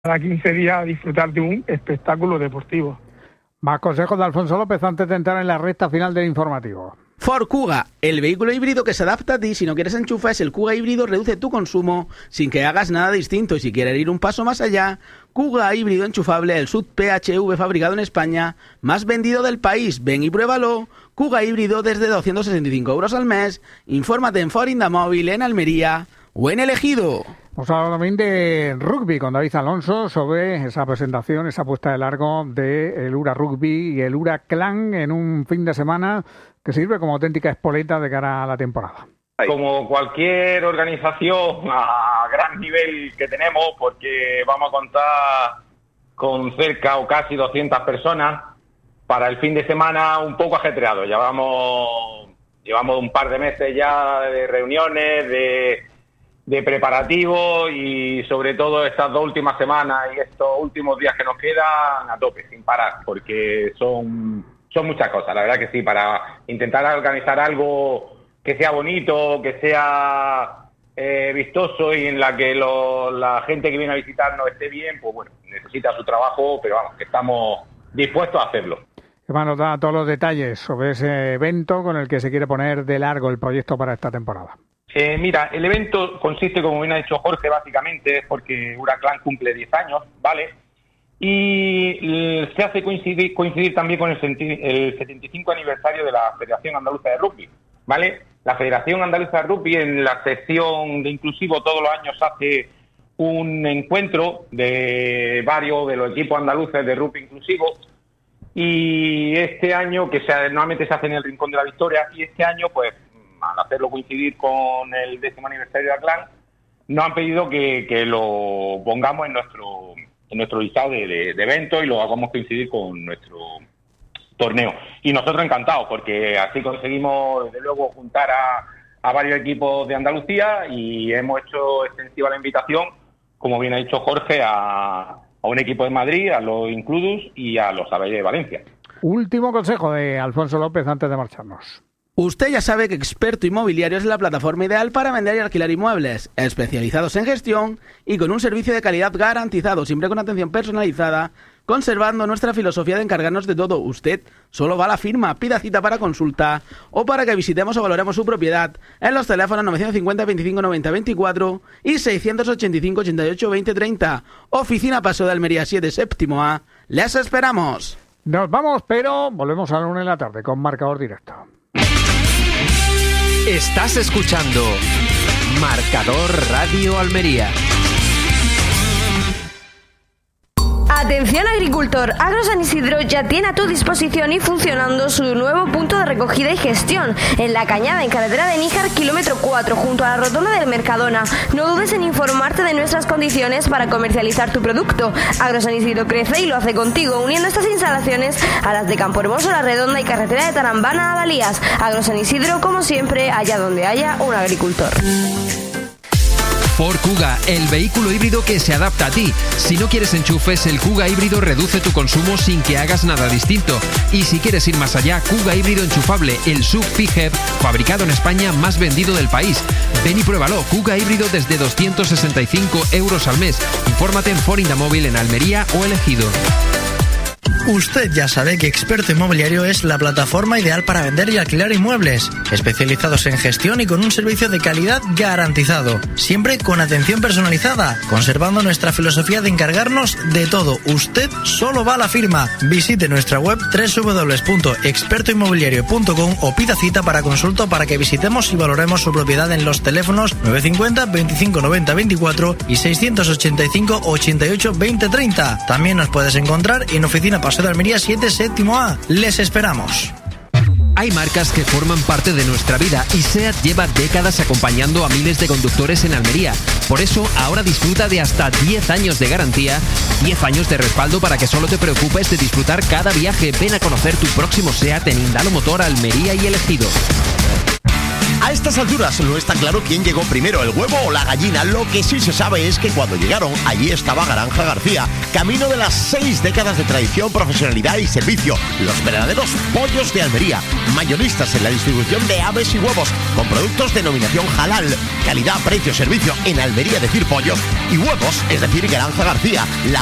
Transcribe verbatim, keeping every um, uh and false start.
cada quince días a disfrutar de un espectáculo deportivo. Más consejos de Alfonso López antes de entrar en la recta final del informativo. Ford Kuga, el vehículo híbrido que se adapta a ti. Si no quieres enchufes, el Kuga híbrido reduce tu consumo sin que hagas nada distinto. Y si quieres ir un paso más allá, Kuga híbrido enchufable, el S U V P H V fabricado en España, más vendido del país. Ven y pruébalo. Kuga híbrido desde doscientos sesenta y cinco euros al mes. Infórmate en Ford Indamóvil, en Almería o en El Ejido. Vamos a hablar también de rugby con David Alonso sobre esa presentación, esa puesta de largo de el Ura Rugby y el Ura Clan en un fin de semana que sirve como auténtica espoleta de cara a la temporada. Como cualquier organización a gran nivel que tenemos, porque vamos a contar con cerca o casi doscientas personas para el fin de semana un poco ajetreado. Llevamos, llevamos un par de meses ya de reuniones, de... de preparativos y sobre todo estas dos últimas semanas y estos últimos días que nos quedan a tope, sin parar, porque son, son muchas cosas, la verdad que sí, para intentar organizar algo que sea bonito, que sea eh, vistoso y en la que lo, la gente que viene a visitarnos esté bien, pues bueno, necesita su trabajo, pero vamos, que estamos dispuestos a hacerlo. Iván nos da todos los detalles sobre ese evento con el que se quiere poner de largo el proyecto para esta temporada. Eh, mira, el evento consiste, como bien ha dicho Jorge, básicamente es porque Ura Clan cumple diez años, ¿vale? Y se hace coincidir, coincidir también con el, el setenta y cinco aniversario de la Federación Andaluza de Rugby, ¿vale? La Federación Andaluza de Rugby, en la sección de inclusivo, todos los años hace un encuentro de varios de los equipos andaluces de rugby inclusivo, y este año, que se, normalmente se hace en el Rincón de la Victoria, y este año, pues, al hacerlo coincidir con el décimo aniversario de la Clan, nos han pedido que, que lo pongamos en nuestro en nuestro listado de, de, de eventos y lo hagamos coincidir con nuestro torneo. Y nosotros encantados, porque así conseguimos, desde luego, juntar a, a varios equipos de Andalucía y hemos hecho extensiva la invitación, como bien ha dicho Jorge, a, a un equipo de Madrid, a los Includus y a los Abelles de Valencia. Último consejo de Alfonso López antes de marcharnos. Usted ya sabe que Experto Inmobiliario es la plataforma ideal para vender y alquilar inmuebles, especializados en gestión y con un servicio de calidad garantizado, siempre con atención personalizada, conservando nuestra filosofía de encargarnos de todo. Usted solo va a la firma, pida cita para consulta o para que visitemos o valoremos su propiedad en los teléfonos novecientos cincuenta, veinticinco, noventa, veinticuatro y seiscientos ochenta y cinco, ochenta y ocho, veinte, treinta. Oficina Paseo de Almería siete, séptimo A. ¡Les esperamos! Nos vamos, pero volvemos a la una de la tarde con marcador directo. Estás escuchando Marcador Radio Almería. Atención agricultor, Agro San Isidro ya tiene a tu disposición y funcionando su nuevo punto de recogida y gestión en La Cañada, en carretera de Níjar, kilómetro cuatro, junto a la rotonda del Mercadona. No dudes en informarte de nuestras condiciones para comercializar tu producto. Agro San Isidro crece y lo hace contigo, uniendo estas instalaciones a las de Campo Hermoso, La Redonda y carretera de Tarambana a Dalías. Agro San Isidro, como siempre, allá donde haya un agricultor. Ford Kuga, el vehículo híbrido que se adapta a ti. Si no quieres enchufes, el Kuga híbrido reduce tu consumo sin que hagas nada distinto. Y si quieres ir más allá, Kuga híbrido enchufable, el S U V P H E V, fabricado en España, más vendido del país. Ven y pruébalo, Kuga híbrido desde doscientos sesenta y cinco euros al mes. Infórmate en Ford Indamóvil en Almería o El Ejido. Usted ya sabe que Experto Inmobiliario es la plataforma ideal para vender y alquilar inmuebles, especializados en gestión y con un servicio de calidad garantizado, siempre con atención personalizada, conservando nuestra filosofía de encargarnos de todo. Usted solo va a la firma. Visite nuestra web doble u doble u doble u punto experto inmobiliario punto com o pida cita para consulta para que visitemos y valoremos su propiedad en los teléfonos novecientos cincuenta, veinticinco, noventa, veinticuatro y seiscientos ochenta y cinco, ochenta y ocho, veinte, treinta. También nos puedes encontrar en Oficina Paseo de Almería siete, séptimo A. Les esperamos. Hay marcas que forman parte de nuestra vida y SEAT lleva décadas acompañando a miles de conductores en Almería. Por eso, ahora disfruta de hasta diez años de garantía, diez años de respaldo para que solo te preocupes de disfrutar cada viaje. Ven a conocer tu próximo SEAT en Indalo Motor, Almería y El Ejido. A estas alturas no está claro quién llegó primero, el huevo o la gallina. Lo que sí se sabe es que cuando llegaron, allí estaba Granja García, camino de las seis décadas de tradición, profesionalidad y servicio. Los verdaderos pollos de Almería, mayoristas en la distribución de aves y huevos, con productos denominación halal, calidad, precio, servicio. En Almería decir pollos y huevos, es decir, Granja García. La